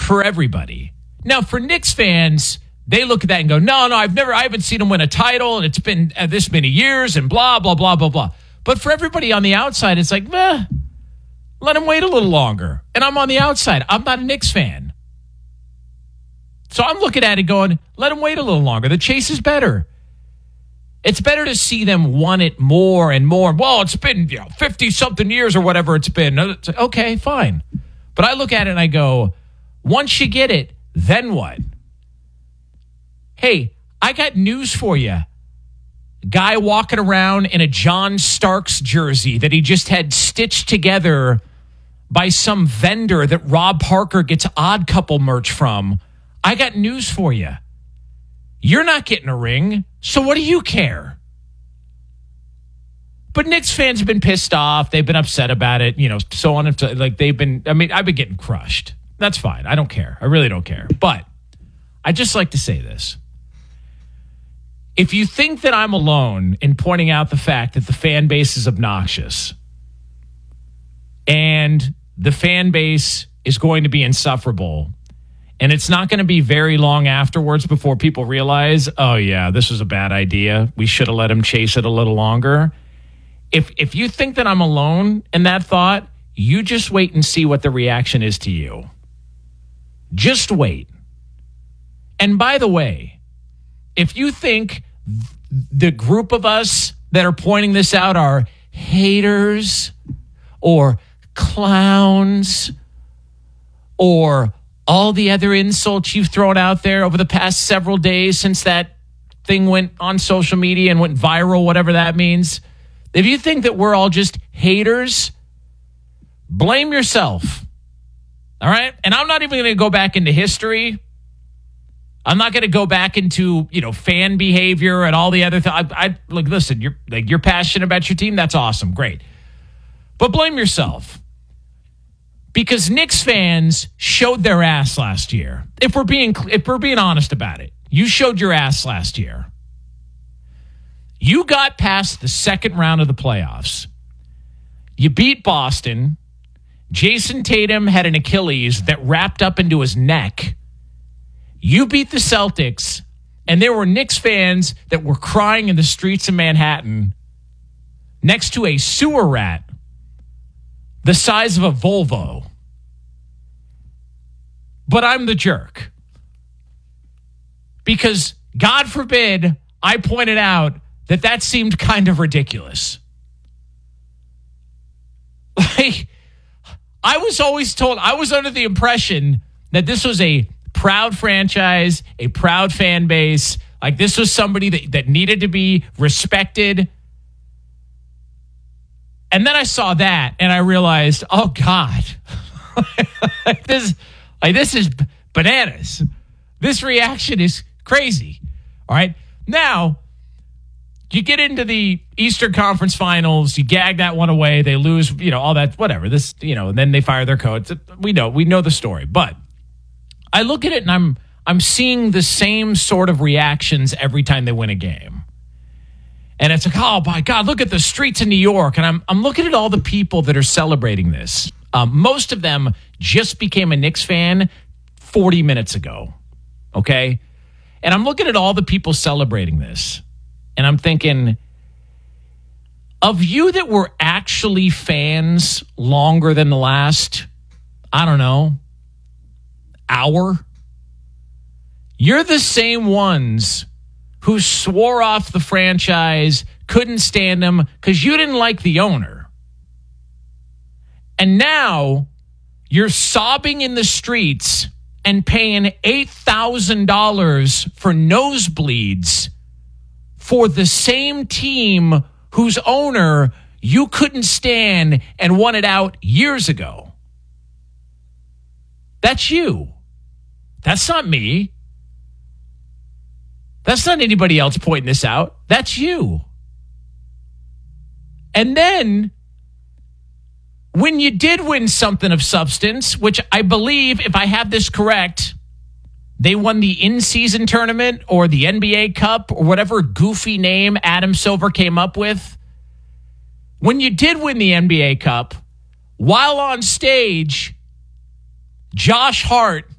for everybody. Now, for Knicks fans, they look at that and go, no, I haven't seen him win a title, and it's been this many years, and blah, blah, blah, blah, blah. But for everybody on the outside, it's like, let him wait a little longer. And I'm on the outside. I'm not a Knicks fan. So I'm looking at it going, let him wait a little longer. The chase is better. It's better to see them want it more and more. Well, it's been 50-something years or whatever it's been. It's like, okay, fine. But I look at it and I go, once you get it, then what? Hey, I got news for you. Guy walking around in a John Starks jersey that he just had stitched together by some vendor that Rob Parker gets Odd Couple merch from. I got news for you. You're not getting a ring, so what do you care? But Knicks fans have been pissed off. They've been upset about it, so on. I've been getting crushed. That's fine. I don't care. I really don't care. But I just like to say this. If you think that I'm alone in pointing out the fact that the fan base is obnoxious and the fan base is going to be insufferable, and it's not going to be very long afterwards before people realize, oh, yeah, this was a bad idea. We should have let him chase it a little longer. If you think that I'm alone in that thought, you just wait and see what the reaction is to you. Just wait. And by the way, if you think the group of us that are pointing this out are haters or clowns or all the other insults you've thrown out there over the past several days since that thing went on social media and went viral, whatever that means, if you think that we're all just haters, blame yourself. All right? And I'm not even going to go back into history. I'm not going to go back into, fan behavior and all the other things. Listen, you're passionate about your team. That's awesome. Great. But blame yourself. Because Knicks fans showed their ass last year. If we're being honest about it, you showed your ass last year. You got past the second round of the playoffs. You beat Boston. Jason Tatum had an Achilles that wrapped up into his neck. You beat the Celtics, and there were Knicks fans that were crying in the streets of Manhattan next to a sewer rat the size of a Volvo. But I'm the jerk. Because, God forbid, I pointed out that seemed kind of ridiculous. I was always told, I was under the impression that this was a proud franchise, a proud fan base. Like this was somebody that needed to be respected. And then I saw that and I realized, oh God, this is bananas. This reaction is crazy. All right. Now you get into the Eastern Conference Finals, you gag that one away, they lose, all that, whatever. And then they fire their coach. We know the story, but I look at it and I'm seeing the same sort of reactions every time they win a game. And it's like, oh my God, look at the streets of New York. And I'm looking at all the people that are celebrating this. Most of them just became a Knicks fan 40 minutes ago. Okay. And I'm looking at all the people celebrating this. And I'm thinking, of you that were actually fans longer than the last, I don't know, hour, you're the same ones who swore off the franchise, couldn't stand them because you didn't like the owner. And now you're sobbing in the streets and paying $8,000 for nosebleeds for the same team whose owner you couldn't stand and wanted out years ago. That's you. That's not me. That's not anybody else pointing this out. That's you. And then, when you did win something of substance, which I believe, if I have this correct, they won the in-season tournament or the NBA Cup or whatever goofy name Adam Silver came up with. When you did win the NBA Cup, while on stage, Josh Hart